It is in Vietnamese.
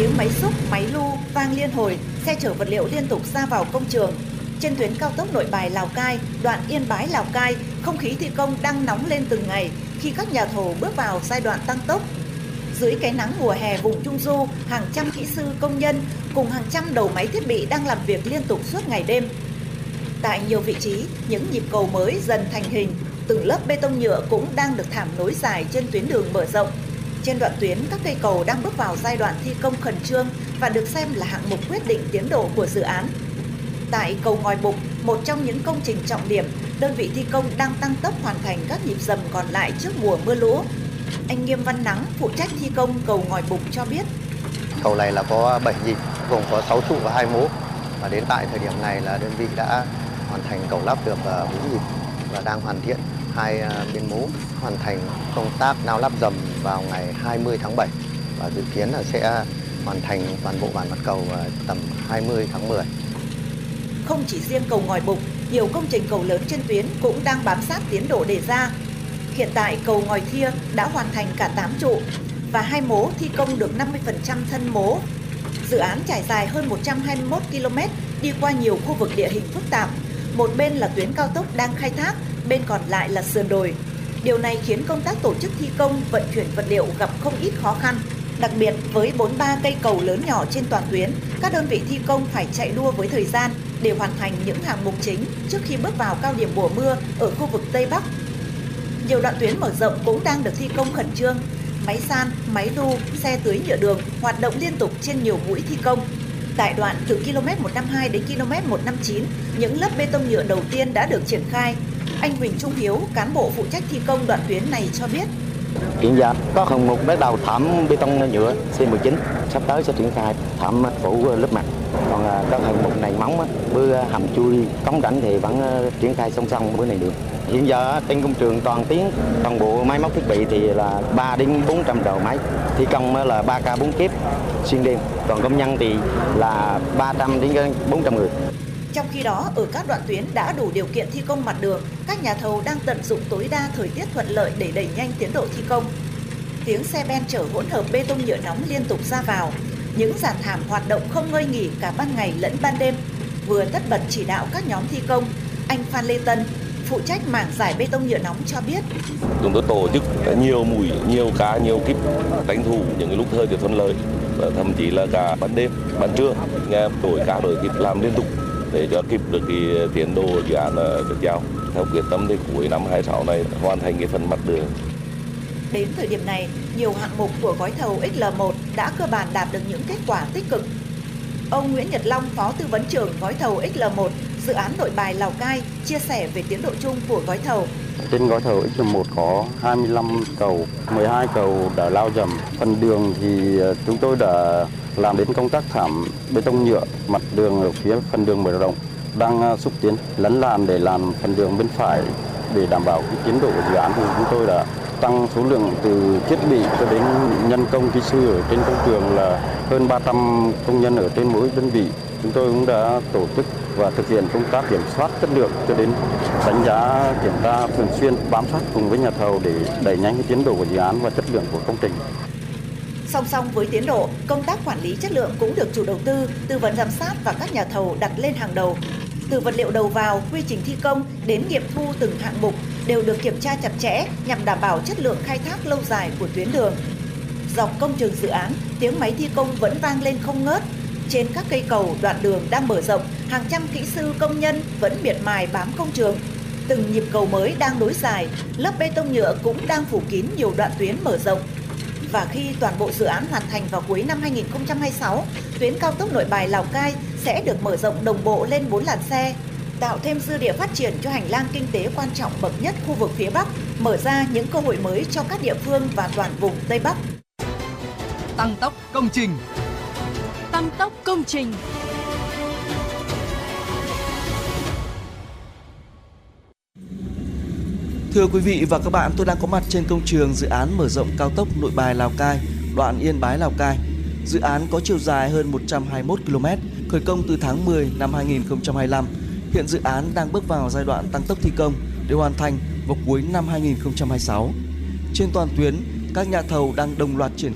tiếng máy xúc, máy lu vang liên hồi, xe chở vật liệu liên tục ra vào công trường. Trên tuyến cao tốc Nội Bài - Lào Cai, đoạn Yên Bái - Lào Cai, không khí thi công đang nóng lên từng ngày khi các nhà thầu bước vào giai đoạn tăng tốc. Dưới cái nắng mùa hè vùng Trung Du, hàng trăm kỹ sư công nhân cùng hàng trăm đầu máy thiết bị đang làm việc liên tục suốt ngày đêm. Tại nhiều vị trí, những nhịp cầu mới dần thành hình, từng lớp bê tông nhựa cũng đang được thảm nối dài trên tuyến đường mở rộng. Trên đoạn tuyến, các cây cầu đang bước vào giai đoạn thi công khẩn trương và được xem là hạng mục quyết định tiến độ của dự án. Tại cầu Ngòi Bục, một trong những công trình trọng điểm, đơn vị thi công đang tăng tốc hoàn thành các nhịp dầm còn lại trước mùa mưa lũ. Anh Nghiêm Văn Nắng, phụ trách thi công cầu Ngòi Bục cho biết. Cầu này là có 7 nhịp, gồm có 6 trụ và 2 mố. Và đến tại thời điểm này là đơn vị đã hoàn thành cầu lắp được 4 nhịp và đang hoàn thiện 2 bên mố, hoàn thành công tác nao lắp dầm vào ngày 20 tháng 7 và dự kiến là sẽ hoàn thành toàn bộ bản mặt cầu tầm 20 tháng 10. Không chỉ riêng cầu Ngòi Bục, nhiều công trình cầu lớn trên tuyến cũng đang bám sát tiến độ đề ra. Hiện tại cầu Ngòi Thia đã hoàn thành cả 8 trụ và 2 mố thi công được 50% thân mố. Dự án trải dài hơn 121 km, đi qua nhiều khu vực địa hình phức tạp. Một bên là tuyến cao tốc đang khai thác, bên còn lại là sườn đồi. Điều này khiến công tác tổ chức thi công, vận chuyển vật liệu gặp không ít khó khăn. Đặc biệt với 43 cây cầu lớn nhỏ trên toàn tuyến, các đơn vị thi công phải chạy đua với thời gian để hoàn thành những hạng mục chính trước khi bước vào cao điểm mùa mưa ở khu vực Tây Bắc. Nhiều đoạn tuyến mở rộng cũng đang được thi công khẩn trương. Máy san, máy lu, xe tưới nhựa đường hoạt động liên tục trên nhiều mũi thi công. Tại đoạn từ km 152 đến km 159, những lớp bê tông nhựa đầu tiên đã được triển khai. Anh Huỳnh Trung Hiếu, cán bộ phụ trách thi công đoạn tuyến này cho biết. Hiện giờ có hạng mục bắt đầu thảm bê tông nhựa C19, sắp tới sẽ triển khai thảm phủ lớp mặt. Còn các hạng mục nền móng, bữa hầm chui, cống rãnh thì vẫn triển khai song song bữa này được. Hiện giờ trên công trường toàn bộ máy móc thiết bị thì là 3 đến 400 đầu máy, thi công là 3K 4 kiếp xuyên đêm, còn công nhân thì là 300 đến 400 người. Trong khi đó, ở các đoạn tuyến đã đủ điều kiện thi công mặt đường, các nhà thầu đang tận dụng tối đa thời tiết thuận lợi để đẩy nhanh tiến độ thi công. Tiếng xe ben chở hỗn hợp bê tông nhựa nóng liên tục ra vào, những giàn thảm hoạt động không ngơi nghỉ cả ban ngày lẫn ban đêm. Vừa tất bật chỉ đạo các nhóm thi công, anh Phan Lê Tân, phụ trách mảng giải bê tông nhựa nóng cho biết. Chúng tôi tổ chức nhiều mũi, nhiều cá, nhiều kíp, tranh thủ những lúc thời tiết thuận lợi, và thậm chí là cả ban đêm, ban trưa, nghe đổi kíp làm liên tục để cho kịp được cái tiến độ dự án được giao. Theo quyết tâm thì cuối năm 26 này hoàn thành cái phần mặt đường. Đến thời điểm này, nhiều hạng mục của gói thầu XL1 đã cơ bản đạt được những kết quả tích cực. Ông Nguyễn Nhật Long, Phó Tư vấn trưởng gói thầu XL1, dự án Nội Bài - Lào Cai, chia sẻ về tiến độ chung của gói thầu. Trên gói thầu XL1 có 25 cầu, 12 cầu đã lao dầm. Phần đường thì chúng tôi đã làm đến công tác thảm bê tông nhựa mặt đường ở phía phần đường mở rộng, đang xúc tiến lấn làn để làm phần đường bên phải để đảm bảo cái tiến độ của dự án. Thì chúng tôi đã tăng số lượng từ thiết bị cho đến nhân công kỹ sư ở trên công trường là hơn 300 công nhân ở trên mỗi đơn vị. Chúng tôi cũng đã tổ chức và thực hiện công tác kiểm soát chất lượng cho đến đánh giá kiểm tra thường xuyên, bám sát cùng với nhà thầu để đẩy nhanh cái tiến độ của dự án và chất lượng của công trình. Song song với tiến độ, công tác quản lý chất lượng cũng được chủ đầu tư, tư vấn giám sát và các nhà thầu đặt lên hàng đầu. Từ vật liệu đầu vào, quy trình thi công đến nghiệm thu từng hạng mục đều được kiểm tra chặt chẽ nhằm đảm bảo chất lượng khai thác lâu dài của tuyến đường. Dọc công trường dự án, tiếng máy thi công vẫn vang lên không ngớt. Trên các cây cầu, đoạn đường đang mở rộng, hàng trăm kỹ sư công nhân vẫn miệt mài bám công trường. Từng nhịp cầu mới đang nối dài, lớp bê tông nhựa cũng đang phủ kín nhiều đoạn tuyến mở rộng. Và khi toàn bộ dự án hoàn thành vào cuối năm 2026, tuyến cao tốc Nội Bài - Lào Cai sẽ được mở rộng đồng bộ lên 4 làn xe, tạo thêm dư địa phát triển cho hành lang kinh tế quan trọng bậc nhất khu vực phía Bắc, mở ra những cơ hội mới cho các địa phương và toàn vùng Tây Bắc. Tăng tốc công trình. Tăng tốc công trình. Thưa quý vị và các bạn, tôi đang có mặt trên công trường dự án mở rộng cao tốc Nội Bài - Lào Cai, đoạn Yên Bái - Lào Cai. Dự án có chiều dài hơn 121 km, khởi công từ tháng 10 năm 2025. Hiện dự án đang bước vào giai đoạn tăng tốc thi công để hoàn thành vào cuối năm 2026. Trên toàn tuyến, các nhà thầu đang đồng loạt triển